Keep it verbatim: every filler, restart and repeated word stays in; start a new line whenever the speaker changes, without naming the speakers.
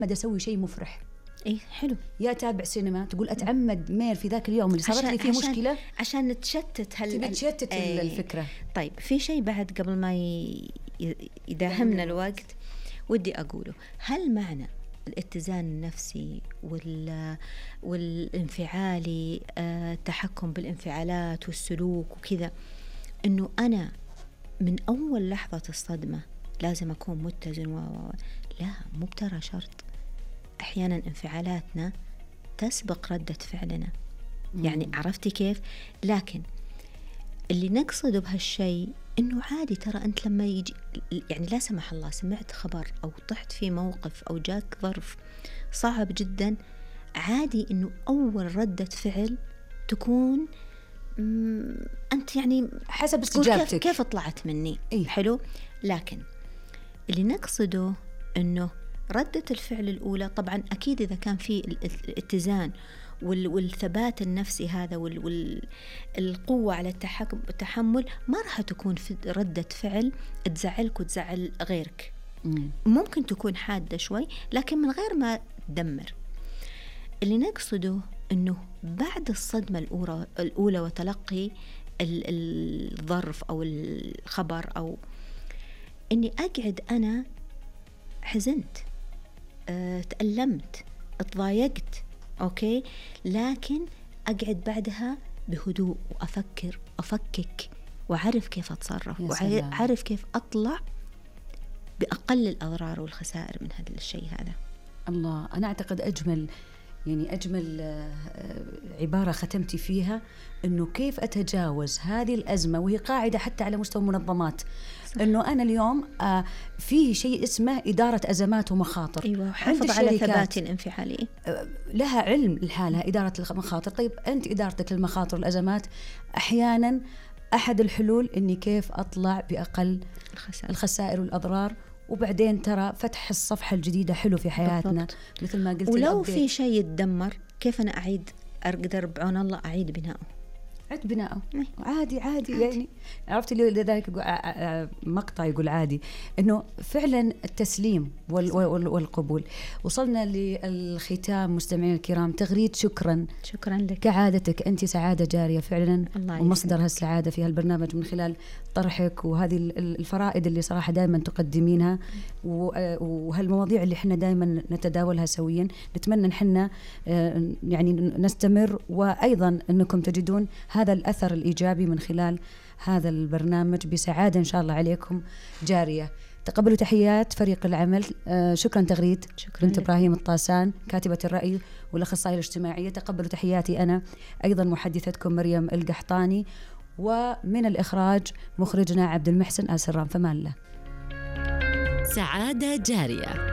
أتعمد أسوي شيء مفرح.
إيه حلو.
يا تابع سينما، تقول أتعمد ميل في ذاك اليوم اللي صارت لي فيه
عشان
مشكلة
عشان نتشتت هل
تبي تشتت
أي.
الفكرة.
طيب في شيء بعد قبل ما يداهمنا الوقت ودي أقوله، هل معنى الاتزان النفسي وال والانفعالي التحكم آه، بالانفعالات والسلوك وكذا إنه أنا من أول لحظة الصدمة لازم أكون متزن و... لا، مو بترى شرط. أحيانا انفعالاتنا تسبق ردة فعلنا. مم. يعني عرفتي كيف؟ لكن اللي نقصده بهالشيء إنه عادي، ترى أنت لما يجي يعني لا سمح الله سمعت خبر أو طحت في موقف أو جاك ظرف صعب جدا، عادي إنه أول ردة فعل تكون أنت يعني
حسب استجابتك
كيف, كيف طلعت مني.
إيه؟
حلو. لكن اللي نقصده إنه ردة الفعل الأولى طبعا أكيد إذا كان في الاتزان والثبات النفسي هذا والقوة على التحمل، ما راح تكون في ردة فعل تزعلك وتزعل غيرك.
مم.
ممكن تكون حادة شوي لكن من غير ما تدمر. اللي نقصده إنه بعد الصدمة الأولى, الأولى وتلقي الظرف أو الخبر أو إني أقعد أنا حزنت، أه، تألمت، اتضايقت، أوكي، لكن أقعد بعدها بهدوء وأفكر أفكك وأعرف كيف أتصرف وأعرف كيف أطلع بأقل الأضرار والخسائر من هذا الشيء هذا.
الله، أنا أعتقد أجمل يعني أجمل عبارة ختمتي فيها إنه كيف أتجاوز هذه الأزمة، وهي قاعدة حتى على مستوى المنظمات. صح. إنه أنا اليوم فيه شيء اسمه إدارة أزمات ومخاطر.
أيوة، حافظ على ثباتي الانفعالي،
لها علم لحالها إدارة المخاطر. طيب أنت إدارتك للمخاطر والأزمات أحيانا أحد الحلول إني كيف أطلع بأقل
الخسائر,
الخسائر والأضرار، وبعدين ترى فتح الصفحة الجديدة حلو في حياتنا. بالضبط. مثل ما قلت،
ولو في شيء يتدمر كيف أنا أعيد، أقدر بعون الله أعيد بناءه.
عد بناءه عادي عادي, عادي. يعني عرفت اللي لذلك مقطع يقول عادي، إنه فعلا التسليم والقبول. وصلنا للختام مستمعين الكرام. تغريد، شكرا
شكرا لك
كعادتك، أنت سعادة جارية فعلا ومصدر هالسعادة في هالبرنامج من خلال طرحك وهذه الفرائد اللي صراحة دائما تقدمينها، وهالمواضيع اللي احنا دائما نتداولها سويا. نتمنى نحن يعني نستمر، وأيضا أنكم تجدون هذا الأثر الإيجابي من خلال هذا البرنامج بسعادة إن شاء الله عليكم جارية. تقبلوا تحيات فريق العمل. آه شكرا تغريد،
شكرا
بنت إبراهيم الطاسان كاتبة الرأي والأخصائية الاجتماعية. تقبلوا تحياتي أنا أيضا محدثتكم مريم القحطاني، ومن الإخراج مخرجنا عبد المحسن آل سرام. فمان الله.
سعادة جارية.